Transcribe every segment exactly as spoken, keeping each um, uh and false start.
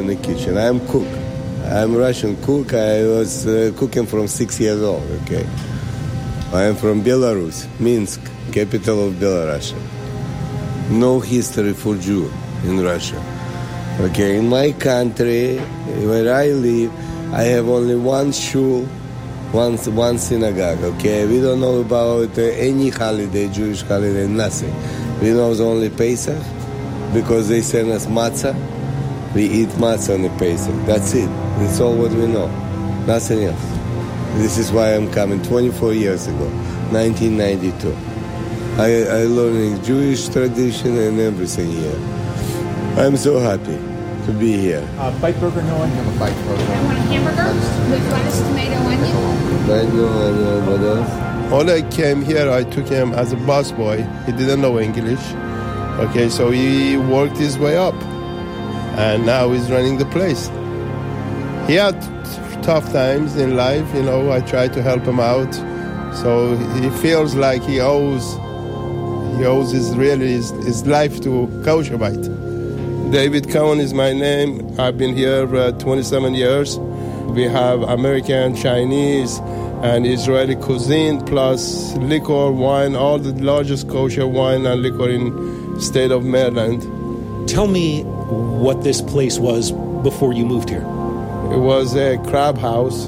in the kitchen. I'm cook. I'm Russian cook. I was uh, cooking from six years old, okay? I am from Belarus, Minsk, capital of Belarus. No history for Jew in Russia. Okay, in my country, where I live, I have only one shul, one, one synagogue, okay? We don't know about uh, any holiday, Jewish holiday, nothing. We know only Pesach, because they send us matzah. We eat matzah on the Pesach. That's it. That's all what we know. Nothing else. This is why I'm coming twenty-four years ago, nineteen ninety-two. I, I learning Jewish tradition and everything here. I'm so happy to be here. Uh, bite burger, no onion. I have a bite burger. I want a hamburger with lettuce, tomato, onion. Right now, onion, what else? When I came here, I took him as a busboy. He didn't know English. Okay, so he worked his way up. And now he's running the place. He had tough times in life, you know. I tried to help him out. So he feels like he owes he owes his really his, his life to Kosher Bite. David Cohen is my name. I've been here uh, twenty-seven years. We have American, Chinese, and Israeli cuisine, plus liquor, wine, all the largest kosher wine and liquor in state of Maryland. Tell me what this place was before you moved here. It was a crab house.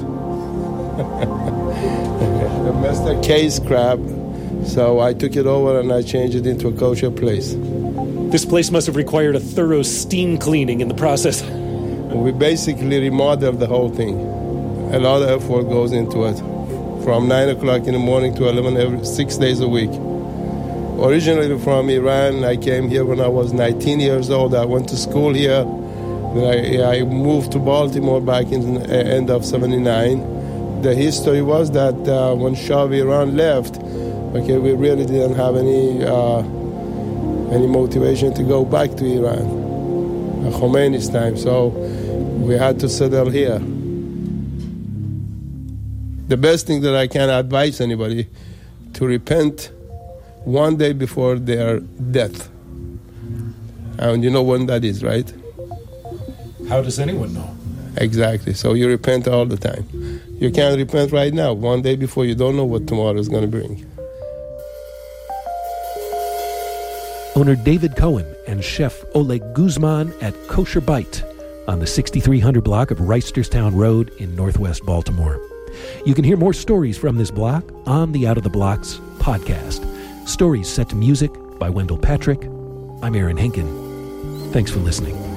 Mister K's crab. So I took it over and I changed it into a kosher place. This place must have required a thorough steam cleaning in the process. We basically remodeled the whole thing. A lot of effort goes into it. From nine o'clock in the morning to eleven, every, six days a week. Originally from Iran, I came here when I was nineteen years old. I went to school here. Then I, I moved to Baltimore back in the end of seventy-nine. The history was that uh, when Shah of Iran left, okay, we really didn't have any uh, any motivation to go back to Iran, Khomeini's time, so we had to settle here. The best thing that I can advise anybody to repent one day before their death. And you know when that is, right? How does anyone know? Exactly. So you repent all the time. You can't repent right now, one day before. You don't know what tomorrow is going to bring. Owner David Cohen and Chef Oleg Guzman at Kosher Bite on the sixty-three hundred block of Reisterstown Road in northwest Baltimore. You can hear more stories from this block on the Out of the Blocks podcast. Stories set to music by Wendell Patrick. I'm Aaron Henkin. Thanks for listening.